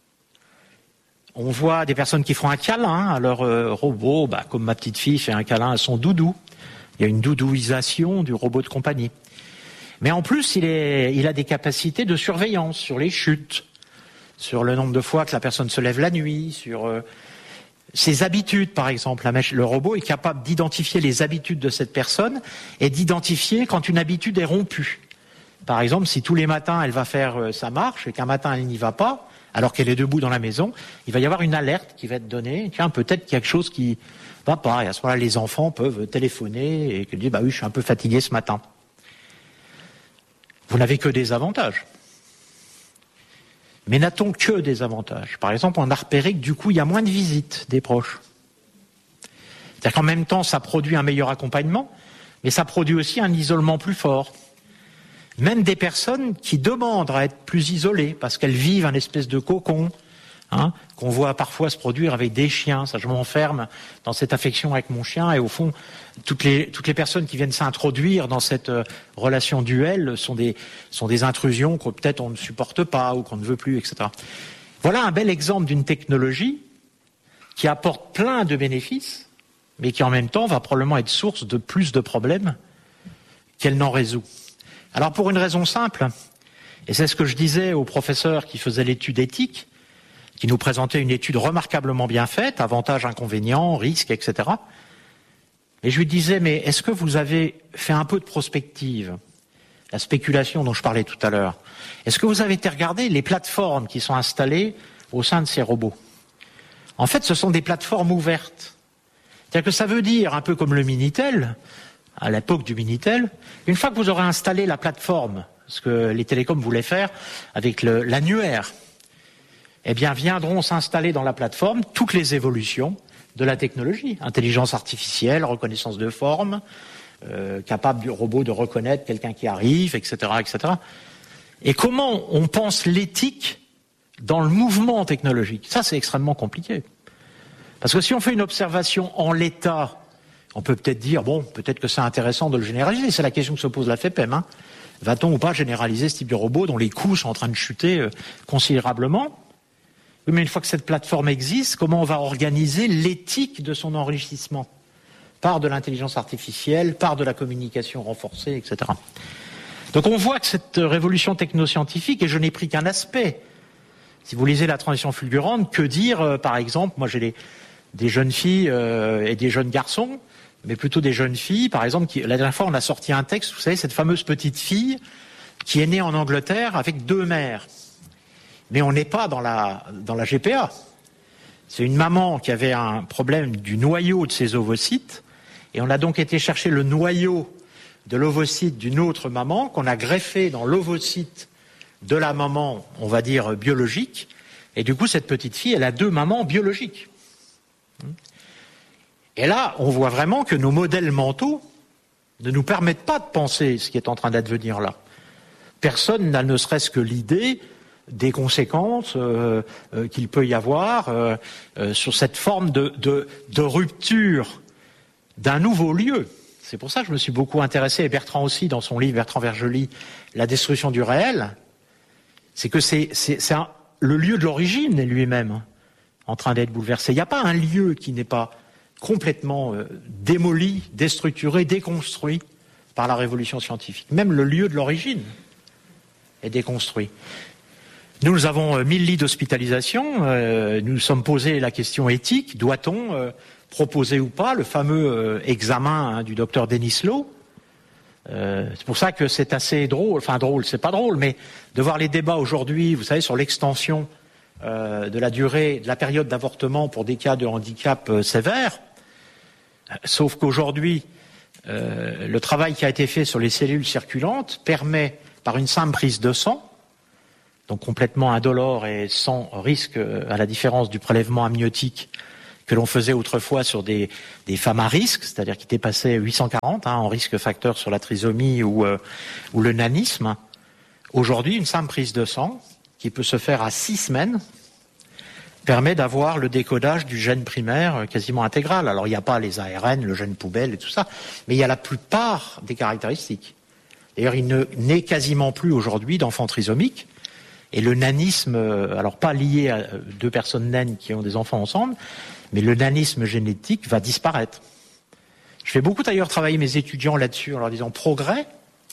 on voit des personnes qui font un câlin à leur euh, robot, bah, comme ma petite fille fait un câlin à son doudou. Il y a une doudouisation du robot de compagnie. Mais en plus, il, est, il a des capacités de surveillance sur les chutes, sur le nombre de fois que la personne se lève la nuit, sur euh, ses habitudes, par exemple. La mèche, le robot est capable d'identifier les habitudes de cette personne et d'identifier quand une habitude est rompue. Par exemple, si tous les matins elle va faire euh, sa marche et qu'un matin elle n'y va pas, alors qu'elle est debout dans la maison, il va y avoir une alerte qui va être donnée. Tiens, peut-être qu'il y a quelque chose qui va pas. Et à ce moment-là, les enfants peuvent téléphoner et dire bah oui, je suis un peu fatigué ce matin. Vous n'avez que des avantages. Mais n'a-t-on que des avantages? Par exemple, on a repéré que du coup, il y a moins de visites des proches. C'est-à-dire qu'en même temps, ça produit un meilleur accompagnement, mais ça produit aussi un isolement plus fort. Même des personnes qui demandent à être plus isolées, parce qu'elles vivent un espèce de cocon, hein, qu'on voit parfois se produire avec des chiens. Ça, je m'enferme dans cette affection avec mon chien, et au fond, toutes les, toutes les personnes qui viennent s'introduire dans cette euh, relation duel sont des, sont des intrusions que peut-être on ne supporte pas ou qu'on ne veut plus, et cetera. Voilà un bel exemple d'une technologie qui apporte plein de bénéfices, mais qui en même temps va probablement être source de plus de problèmes qu'elle n'en résout. Alors pour une raison simple, et c'est ce que je disais au professeur qui faisait l'étude éthique, qui nous présentait une étude remarquablement bien faite, avantages, inconvénients, risques, et cetera. Et je lui disais, mais est-ce que vous avez fait un peu de prospective, la spéculation dont je parlais tout à l'heure? Est-ce que vous avez été regarder les plateformes qui sont installées au sein de ces robots? En fait, ce sont des plateformes ouvertes. C'est-à-dire que ça veut dire, un peu comme le Minitel, à l'époque du Minitel, une fois que vous aurez installé la plateforme, ce que les télécoms voulaient faire avec le, l'annuaire, eh bien viendront s'installer dans la plateforme toutes les évolutions de la technologie. Intelligence artificielle, reconnaissance de forme, euh, capable du robot de reconnaître quelqu'un qui arrive, et cetera, et cetera. Et comment on pense l'éthique dans le mouvement technologique? Ça, c'est extrêmement compliqué. Parce que si on fait une observation en l'état, on peut peut-être dire, bon, peut-être que c'est intéressant de le généraliser. C'est la question que se pose la F E P E M. Hein. Va-t-on ou pas généraliser ce type de robot dont les coûts sont en train de chuter euh, considérablement? Oui, mais une fois que cette plateforme existe, comment on va organiser l'éthique de son enrichissement? Par de l'intelligence artificielle, par de la communication renforcée, et cetera. Donc on voit que cette révolution technoscientifique, et je n'ai pris qu'un aspect, si vous lisez la transition fulgurante, que dire, euh, par exemple, moi j'ai les, des jeunes filles euh, et des jeunes garçons, mais plutôt des jeunes filles, par exemple, qui, la dernière fois on a sorti un texte, vous savez, cette fameuse petite fille qui est née en Angleterre avec deux mères. Mais on n'est pas dans la, dans la G P A. C'est une maman qui avait un problème du noyau de ses ovocytes, et on a donc été chercher le noyau de l'ovocyte d'une autre maman, qu'on a greffé dans l'ovocyte de la maman, on va dire, biologique, et du coup, cette petite fille, elle a deux mamans biologiques. Et là, on voit vraiment que nos modèles mentaux ne nous permettent pas de penser ce qui est en train d'advenir là. Personne n'a ne serait-ce que l'idée des conséquences euh, euh, qu'il peut y avoir euh, euh, sur cette forme de, de, de rupture d'un nouveau lieu. C'est pour ça que je me suis beaucoup intéressé, et Bertrand aussi, dans son livre, Bertrand Vergely, La destruction du réel, c'est que c'est, c'est, c'est un, le lieu de l'origine est lui-même en train d'être bouleversé. Il n'y a pas un lieu qui n'est pas complètement euh, démoli, déstructuré, déconstruit par la révolution scientifique. Même le lieu de l'origine est déconstruit. Nous, nous avons euh, mille lits d'hospitalisation. Euh, nous nous sommes posé la question éthique. Doit-on euh, proposer ou pas le fameux euh, examen hein, du docteur Denislow? euh, C'est pour ça que c'est assez drôle. Enfin drôle, c'est pas drôle, mais de voir les débats aujourd'hui, vous savez, sur l'extension euh, de la durée, de la période d'avortement pour des cas de handicap euh, sévère. Sauf qu'aujourd'hui, euh, le travail qui a été fait sur les cellules circulantes permet, par une simple prise de sang, donc complètement indolore et sans risque, à la différence du prélèvement amniotique que l'on faisait autrefois sur des, des femmes à risque, c'est-à-dire qui dépassaient huit cent quarante hein, en risque facteur sur la trisomie ou, euh, ou le nanisme. Aujourd'hui, une simple prise de sang, qui peut se faire à six semaines, permet d'avoir le décodage du gène primaire quasiment intégral. Alors il n'y a pas les A R N, le gène poubelle et tout ça, mais il y a la plupart des caractéristiques. D'ailleurs, il ne naît quasiment plus aujourd'hui d'enfants trisomiques. Et le nanisme, alors pas lié à deux personnes naines qui ont des enfants ensemble, mais le nanisme génétique va disparaître. Je fais beaucoup d'ailleurs travailler mes étudiants là-dessus en leur disant progrès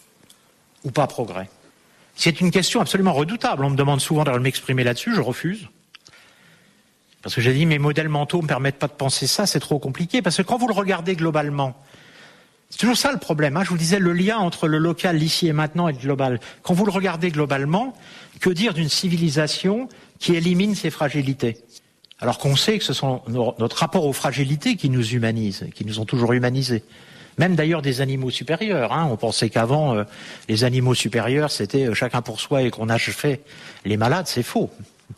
ou pas progrès. C'est une question absolument redoutable. On me demande souvent de m'exprimer là-dessus, je refuse. Parce que j'ai dit, mes modèles mentaux ne me permettent pas de penser ça, c'est trop compliqué. Parce que quand vous le regardez globalement, c'est toujours ça le problème. Hein. Je vous disais, le lien entre le local, l'ici et maintenant, et le global. Quand vous le regardez globalement, que dire d'une civilisation qui élimine ses fragilités ? Alors qu'on sait que ce sont nos, notre rapport aux fragilités qui nous humanisent, qui nous ont toujours humanisés. Même d'ailleurs des animaux supérieurs. Hein. On pensait qu'avant, euh, les animaux supérieurs, c'était euh, chacun pour soi et qu'on achevait les malades. C'est faux.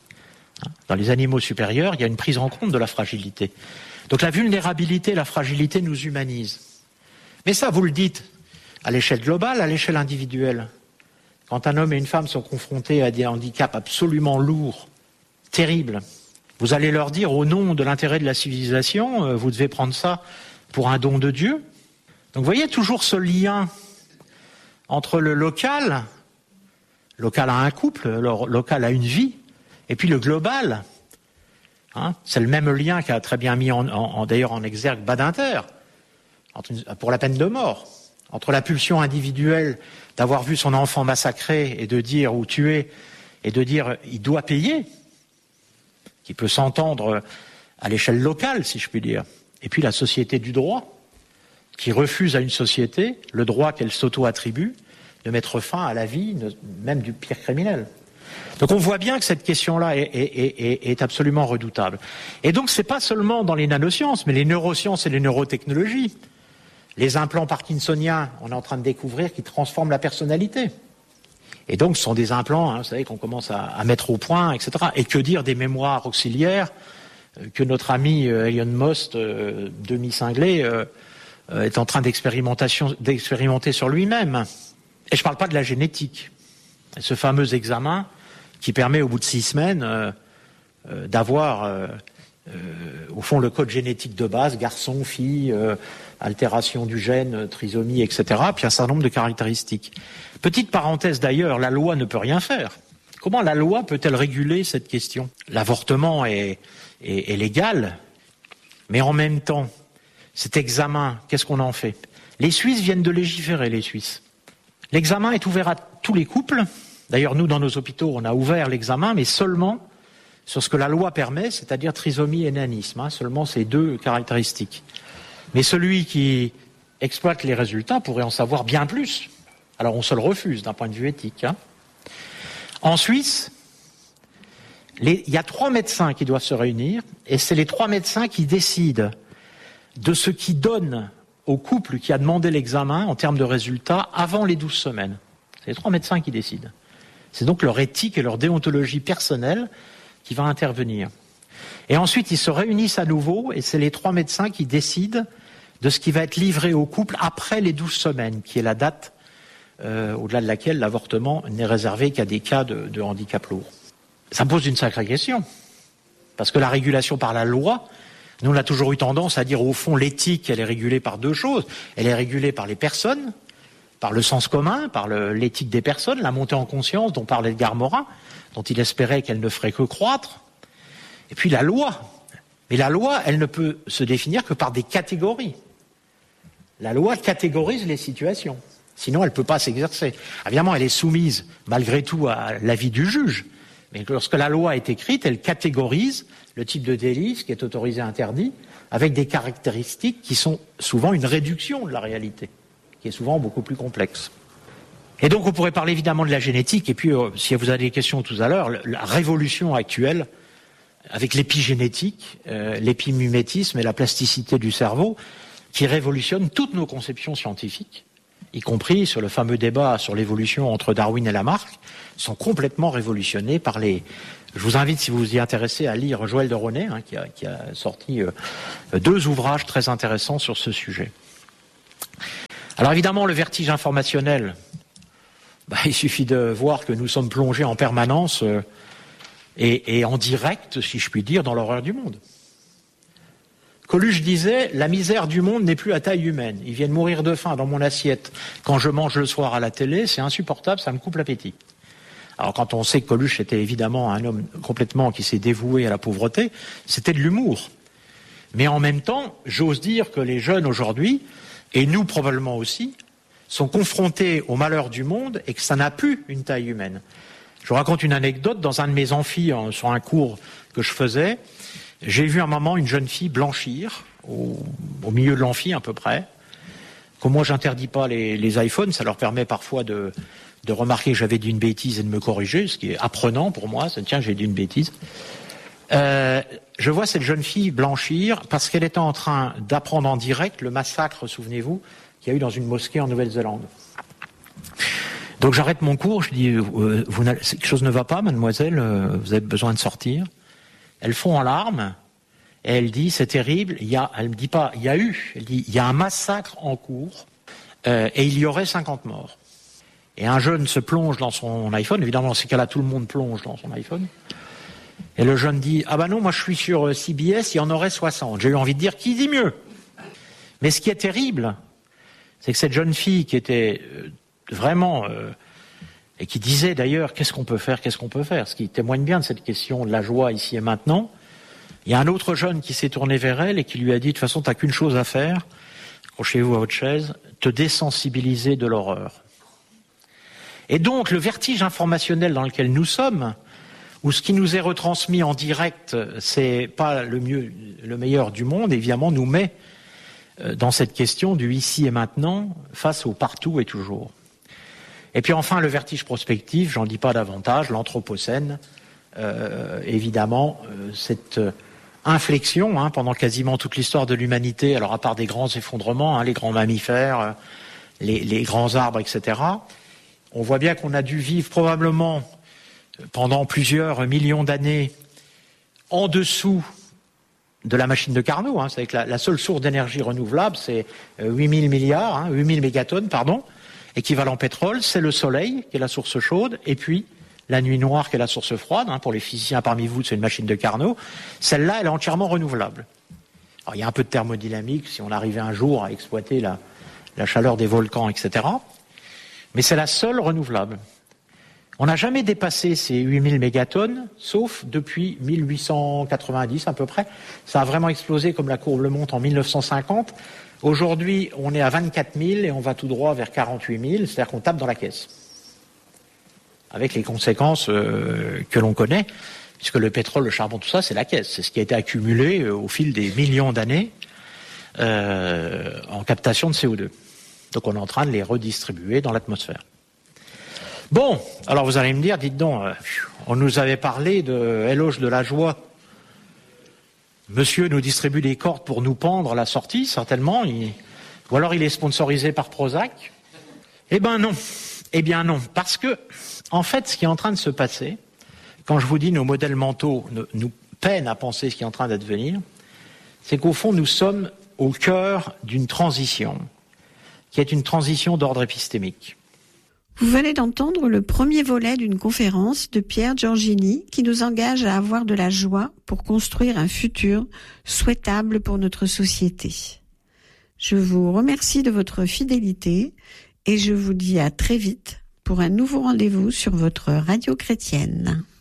Dans les animaux supérieurs, il y a une prise en compte de la fragilité. Donc la vulnérabilité, la fragilité nous humanisent. Mais ça, vous le dites à l'échelle globale, à l'échelle individuelle. Quand un homme et une femme sont confrontés à des handicaps absolument lourds, terribles, vous allez leur dire, au nom de l'intérêt de la civilisation, vous devez prendre ça pour un don de Dieu. Donc vous voyez toujours ce lien entre le local, local à un couple, local à une vie, et puis le global. Hein, c'est le même lien qu'a très bien mis en, en, d'ailleurs en exergue Badinter, entre une, pour la peine de mort, entre la pulsion individuelle d'avoir vu son enfant massacré et de dire, ou tué, et de dire il doit payer, qui peut s'entendre à l'échelle locale, si je puis dire, et puis la société du droit, qui refuse à une société le droit qu'elle s'auto-attribue de mettre fin à la vie, même du pire criminel. Donc on voit bien que cette question-là est, est, est, est absolument redoutable. Et donc c'est pas seulement dans les nanosciences, mais les neurosciences et les neurotechnologies. Les implants parkinsoniens, on est en train de découvrir qu'ils transforment la personnalité. Et donc ce sont des implants, hein, vous savez, qu'on commence à, à mettre au point, et cetera. Et que dire des mémoires auxiliaires euh, que notre ami euh, Elon Musk, euh, demi-cinglé, euh, euh, est en train d'expérimentation, d'expérimenter sur lui-même. Et je ne parle pas de la génétique. Et ce fameux examen qui permet au bout de six semaines euh, euh, d'avoir euh, euh, au fond le code génétique de base, garçon, fille, euh, altération du gène, trisomie, et cetera, puis un certain nombre de caractéristiques. Petite parenthèse d'ailleurs, la loi ne peut rien faire. Comment la loi peut-elle réguler cette question ? L'avortement est, est, est légal, mais en même temps, cet examen, qu'est-ce qu'on en fait ? Les Suisses viennent de légiférer, les Suisses. L'examen est ouvert à tous les couples. D'ailleurs, nous, dans nos hôpitaux, on a ouvert l'examen, mais seulement sur ce que la loi permet, c'est-à-dire trisomie et nanisme, hein, seulement ces deux caractéristiques. Mais celui qui exploite les résultats pourrait en savoir bien plus. Alors on se le refuse d'un point de vue éthique. Hein. En Suisse, les, il y a trois médecins qui doivent se réunir, et c'est les trois médecins qui décident de ce qui donne au couple qui a demandé l'examen en termes de résultats avant les douze semaines. C'est les trois médecins qui décident. C'est donc leur éthique et leur déontologie personnelle qui va intervenir. Et ensuite, ils se réunissent à nouveau et c'est les trois médecins qui décident de ce qui va être livré au couple après les douze semaines, qui est la date euh, au-delà de laquelle l'avortement n'est réservé qu'à des cas de, de handicap lourd. Ça me pose une sacrée question. Parce que la régulation par la loi, nous on a toujours eu tendance à dire au fond l'éthique, elle est régulée par deux choses. Elle est régulée par les personnes, par le sens commun, par le, l'éthique des personnes, la montée en conscience dont parlait Edgar Morin, dont il espérait qu'elle ne ferait que croître. Et puis la loi. Mais la loi, elle ne peut se définir que par des catégories. La loi catégorise les situations. Sinon, elle ne peut pas s'exercer. Évidemment, elle est soumise, malgré tout, à l'avis du juge. Mais lorsque la loi est écrite, elle catégorise le type de délit, ce qui est autorisé, interdit, avec des caractéristiques qui sont souvent une réduction de la réalité, qui est souvent beaucoup plus complexe. Et donc, on pourrait parler évidemment de la génétique, et puis, euh, si vous avez des questions tout à l'heure, la révolution actuelle, avec l'épigénétique, euh, l'épimumétisme et la plasticité du cerveau, qui révolutionne toutes nos conceptions scientifiques, y compris sur le fameux débat sur l'évolution entre Darwin et Lamarck, sont complètement révolutionnés par les... Je vous invite, si vous vous y intéressez, à lire Joël de Ronet, hein, qui, a, qui a sorti euh, deux ouvrages très intéressants sur ce sujet. Alors évidemment, le vertige informationnel, bah, il suffit de voir que nous sommes plongés en permanence euh, et, et en direct, si je puis dire, dans l'horreur du monde. Coluche disait, la misère du monde n'est plus à taille humaine. Ils viennent mourir de faim dans mon assiette quand je mange le soir à la télé, c'est insupportable, ça me coupe l'appétit. Alors quand on sait que Coluche était évidemment un homme complètement qui s'est dévoué à la pauvreté, c'était de l'humour. Mais en même temps, j'ose dire que les jeunes aujourd'hui, et nous probablement aussi, sont confrontés au malheur du monde et que ça n'a plus une taille humaine. Je vous raconte une anecdote. Dans un de mes amphis, sur un cours que je faisais, j'ai vu un moment une jeune fille blanchir, au, au milieu de l'amphi à peu près. Comme moi, j'interdis pas les, les iPhones, ça leur permet parfois de, de remarquer que j'avais dit une bêtise et de me corriger, ce qui est apprenant pour moi. C'est tiens, j'ai dit une bêtise. Euh, je vois cette jeune fille blanchir parce qu'elle était en train d'apprendre en direct le massacre, souvenez-vous, qu'il y a eu dans une mosquée en Nouvelle-Zélande. Donc j'arrête mon cours, je dis, euh, vous quelque chose ne va pas, mademoiselle, euh, vous avez besoin de sortir. Elle fond en larmes, et elle dit, c'est terrible, il y a, elle me dit pas, il y a eu, elle dit, il y a un massacre en cours, euh, et il y aurait cinquante morts. Et un jeune se plonge dans son iPhone, évidemment dans ces cas-là, tout le monde plonge dans son iPhone, et le jeune dit, ah ben non, moi je suis sur C B S, il y en aurait soixante. J'ai eu envie de dire, qui dit mieux? Mais ce qui est terrible, c'est que cette jeune fille qui était euh, vraiment... Euh, et qui disait d'ailleurs, qu'est-ce qu'on peut faire, qu'est-ce qu'on peut faire, ce qui témoigne bien de cette question de la joie ici et maintenant. Il y a un autre jeune qui s'est tourné vers elle et qui lui a dit, de toute façon, tu n'as qu'une chose à faire, accrochez-vous à votre chaise, te désensibiliser de l'horreur. Et donc, le vertige informationnel dans lequel nous sommes, où ce qui nous est retransmis en direct, c'est pas le mieux, le meilleur du monde, évidemment, nous met dans cette question du ici et maintenant, face au partout et toujours. Et puis enfin, le vertige prospectif, j'en dis pas davantage, l'anthropocène, euh, évidemment, euh, cette euh, inflexion, hein, pendant quasiment toute l'histoire de l'humanité, alors à part des grands effondrements, hein, les grands mammifères, euh, les, les grands arbres, et cetera, on voit bien qu'on a dû vivre probablement pendant plusieurs millions d'années en dessous de la machine de Carnot, hein, c'est que la, la seule source d'énergie renouvelable, c'est huit mille milliards, hein, huit mille mégatonnes, pardon, équivalent pétrole, c'est le soleil qui est la source chaude, et puis la nuit noire qui est la source froide, hein, pour les physiciens parmi vous, c'est une machine de Carnot. Celle-là, elle est entièrement renouvelable. Alors, il y a un peu de thermodynamique, si on arrivait un jour à exploiter la, la chaleur des volcans, et cetera. Mais c'est la seule renouvelable. On n'a jamais dépassé ces huit mille mégatonnes, sauf depuis mille huit cent quatre-vingt-dix à peu près. Ça a vraiment explosé comme la courbe le montre en mille neuf cent cinquante. Aujourd'hui, on est à vingt-quatre mille et on va tout droit vers quarante-huit mille, c'est-à-dire qu'on tape dans la caisse. Avec les conséquences euh, que l'on connaît, puisque le pétrole, le charbon, tout ça, c'est la caisse. C'est ce qui a été accumulé euh, au fil des millions d'années euh, en captation de C O deux. Donc on est en train de les redistribuer dans l'atmosphère. Bon, alors vous allez me dire, dites donc, euh, on nous avait parlé de éloge de la joie. Monsieur nous distribue des cordes pour nous pendre à la sortie, certainement. Il... Ou alors il est sponsorisé par Prozac. Eh ben non. Eh bien non. Parce que, en fait, ce qui est en train de se passer, quand je vous dis nos modèles mentaux nous peinent à penser ce qui est en train d'advenir, c'est qu'au fond, nous sommes au cœur d'une transition, qui est une transition d'ordre épistémique. Vous venez d'entendre le premier volet d'une conférence de Pierre Giorgini qui nous engage à avoir de la joie pour construire un futur souhaitable pour notre société. Je vous remercie de votre fidélité et je vous dis à très vite pour un nouveau rendez-vous sur votre radio chrétienne.